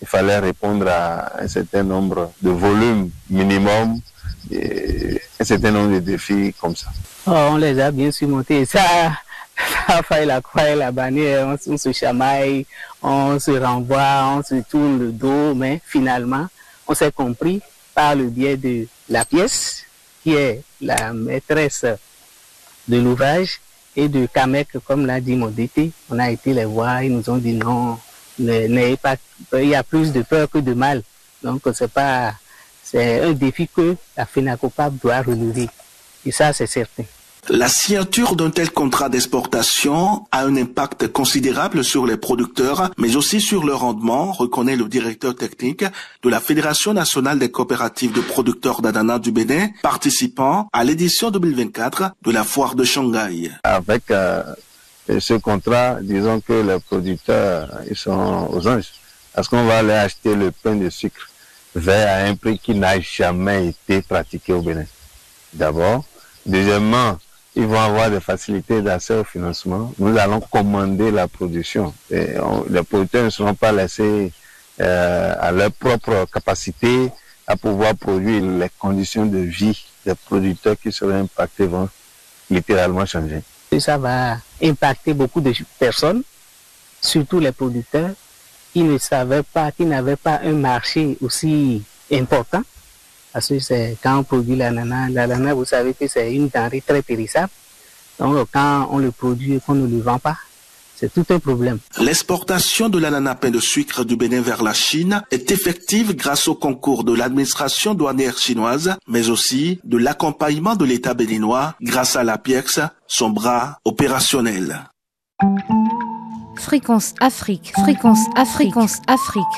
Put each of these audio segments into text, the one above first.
il fallait répondre à un certain nombre de volumes minimum, et un certain nombre de défis comme ça. On les a bien surmontés. Ça a failli la croix et la bannière, on se chamaille, on se renvoie, on se tourne le dos, mais finalement, on s'est compris par le biais de la pièce, qui est la maîtresse de l'ouvrage, et de Kamek, comme l'a dit Modété. On a été les voir, ils nous ont dit non, n'ayez pas, il y a plus de peur que de mal. Donc c'est un défi que la FENACOPAP doit relever. Et ça, c'est certain. La signature d'un tel contrat d'exportation a un impact considérable sur les producteurs, mais aussi sur le rendement, reconnaît le directeur technique de la Fédération nationale des coopératives de producteurs d'ananas du Bénin, participant à l'édition 2024 de la foire de Shanghai. Avec ce contrat, disons que les producteurs, ils sont aux anges, parce qu'on va aller acheter le pain de sucre vert à un prix qui n'a jamais été pratiqué au Bénin. D'abord. Deuxièmement, ils vont avoir des facilités d'accès au financement. Nous allons commander la production. Les producteurs ne seront pas laissés à leur propre capacité à pouvoir produire. Les conditions de vie des producteurs qui seraient impactés vont littéralement changer. Et ça va impacter beaucoup de personnes, surtout les producteurs qui ne savaient pas, qui n'avaient pas un marché aussi important. Parce que c'est quand on produit l'ananas, vous savez que c'est une denrée très périssable. Donc quand on le produit et qu'on ne le vend pas, c'est tout un problème. L'exportation de l'ananas pain de sucre du Bénin vers la Chine est effective grâce au concours de l'administration douanière chinoise, mais aussi de l'accompagnement de l'État béninois grâce à l'APIEX, son bras opérationnel. Fréquence Afrique, Fréquence Afrique, Fréquence Afrique.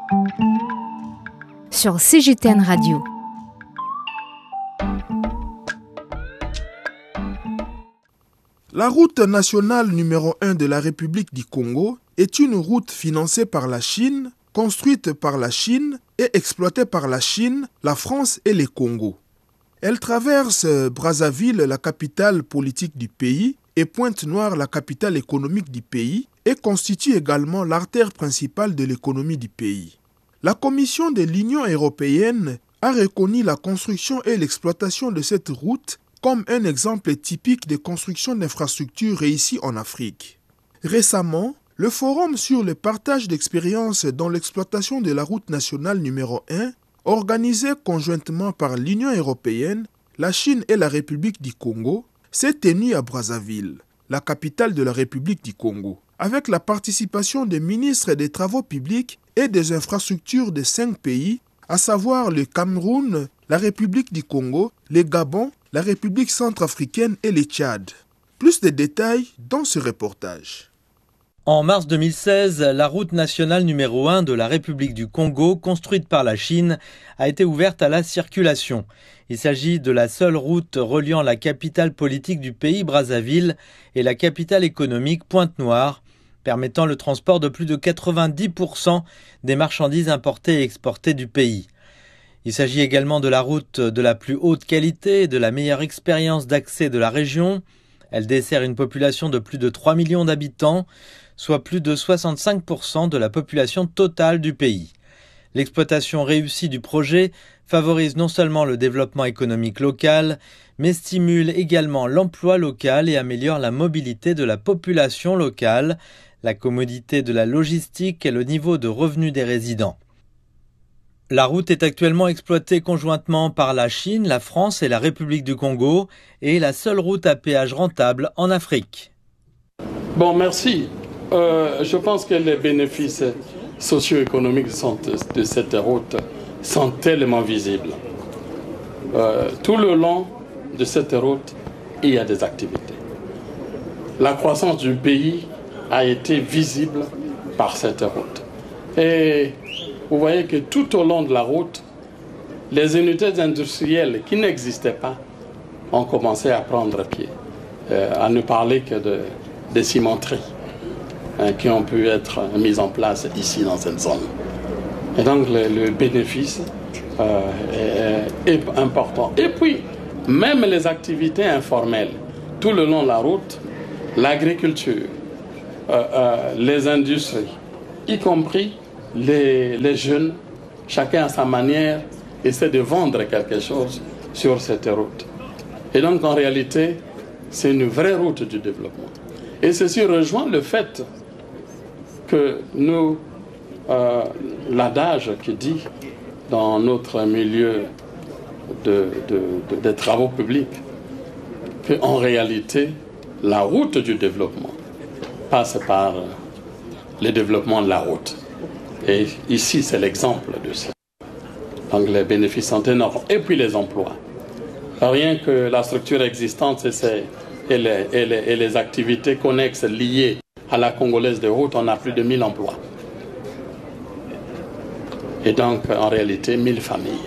Sur CGTN Radio. La route nationale numéro 1 de la République du Congo est une route financée par la Chine, construite par la Chine et exploitée par la Chine, la France et les Congos. Elle traverse Brazzaville, la capitale politique du pays, et Pointe-Noire, la capitale économique du pays, et constitue également l'artère principale de l'économie du pays. La Commission de l'Union européenne a reconnu la construction et l'exploitation de cette route comme un exemple typique de construction d'infrastructures réussies en Afrique. Récemment, le Forum sur le partage d'expériences dans l'exploitation de la route nationale numéro 1, organisé conjointement par l'Union européenne, la Chine et la République du Congo, s'est tenu à Brazzaville, la capitale de la République du Congo, avec la participation des ministres des Travaux publics et des infrastructures de 5 pays, à savoir le Cameroun, la République du Congo, le Gabon, la République centrafricaine et le Tchad. Plus de détails dans ce reportage. En mars 2016, la route nationale numéro 1 de la République du Congo, construite par la Chine, a été ouverte à la circulation. Il s'agit de la seule route reliant la capitale politique du pays, Brazzaville, et la capitale économique, Pointe-Noire, permettant le transport de plus de 90% des marchandises importées et exportées du pays. Il s'agit également de la route de la plus haute qualité et de la meilleure expérience d'accès de la région. Elle dessert une population de plus de 3 millions d'habitants, soit plus de 65% de la population totale du pays. L'exploitation réussie du projet favorise non seulement le développement économique local, mais stimule également l'emploi local et améliore la mobilité de la population locale, la commodité de la logistique et le niveau de revenus des résidents. La route est actuellement exploitée conjointement par la Chine, la France et la République du Congo et est la seule route à péage rentable en Afrique. Bon, merci. Je pense que les bénéfices socio-économiques de cette route sont tellement visibles. Tout le long de cette route, il y a des activités. La croissance du pays a été visible par cette route. Et vous voyez que tout au long de la route, les unités industrielles qui n'existaient pas ont commencé à prendre pied, à ne parler que des cimenteries qui ont pu être mises en place ici dans cette zone. Et donc le bénéfice est important. Et puis, même les activités informelles, tout le long de la route, l'agriculture, les industries, y compris les jeunes, chacun à sa manière, essaient de vendre quelque chose sur cette route. Et donc en réalité, c'est une vraie route du développement. Et ceci rejoint le fait que nous, l'adage qui dit dans notre milieu des travaux publics, qu'en réalité, la route du développement passe par le développement de la route. Et ici, c'est l'exemple de ça. Donc les bénéfices sont énormes. Et puis les emplois. Rien que la structure existante et les activités connexes liées à la Congolaise de route, on a plus de 1000 emplois. Et donc, en réalité, 1000 familles.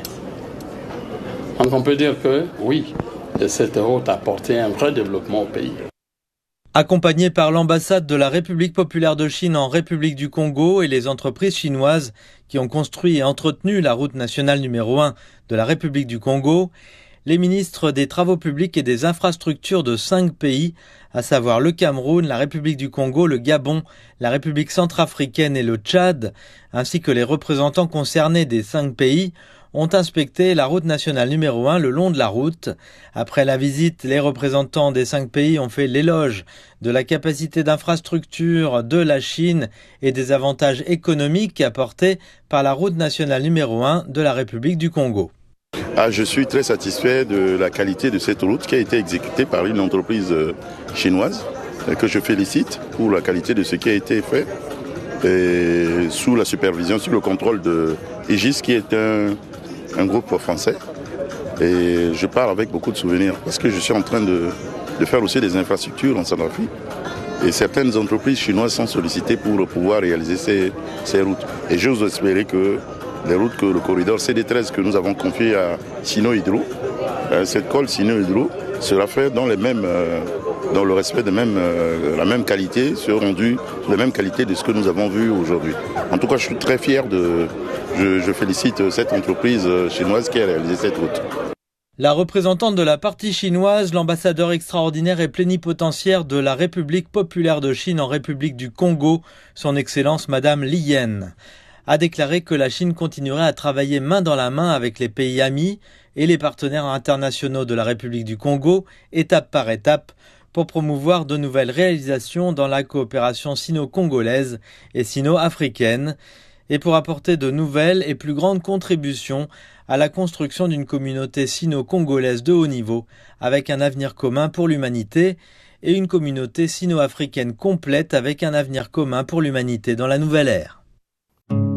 Donc on peut dire que, oui, cette route a apporté un vrai développement au pays. Accompagné par l'ambassade de la République populaire de Chine en République du Congo et les entreprises chinoises qui ont construit et entretenu la route nationale numéro 1 de la République du Congo, les ministres des Travaux publics et des infrastructures de 5 pays, à savoir le Cameroun, la République du Congo, le Gabon, la République centrafricaine et le Tchad, ainsi que les représentants concernés des 5 pays, ont inspecté la route nationale numéro 1 le long de la route. Après la visite, les représentants des 5 pays ont fait l'éloge de la capacité d'infrastructure de la Chine et des avantages économiques apportés par la route nationale numéro 1 de la République du Congo. Je suis très satisfait de la qualité de cette route qui a été exécutée par une entreprise chinoise que je félicite pour la qualité de ce qui a été fait et sous la supervision, sous le contrôle de Aegis qui est un groupe français. Et je parle avec beaucoup de souvenirs parce que je suis en train de faire aussi des infrastructures en Centrafrique. Et certaines entreprises chinoises sont sollicitées pour pouvoir réaliser ces routes. Et j'ose espérer que les routes, que le corridor CD13 que nous avons confié à Sino Hydro, cette colle Sino Hydro sera faite dans le respect de la même qualité, sera rendue de la même qualité de ce que nous avons vu aujourd'hui. En tout cas, je suis très fier je félicite cette entreprise chinoise qui a réalisé cette route. La représentante de la partie chinoise, l'ambassadeur extraordinaire et plénipotentiaire de la République populaire de Chine en République du Congo, son Excellence Madame Li Yan, a déclaré que la Chine continuerait à travailler main dans la main avec les pays amis et les partenaires internationaux de la République du Congo, étape par étape, pour promouvoir de nouvelles réalisations dans la coopération sino-congolaise et sino-africaine, et pour apporter de nouvelles et plus grandes contributions à la construction d'une communauté sino-congolaise de haut niveau, avec un avenir commun pour l'humanité, et une communauté sino-africaine complète avec un avenir commun pour l'humanité dans la nouvelle ère.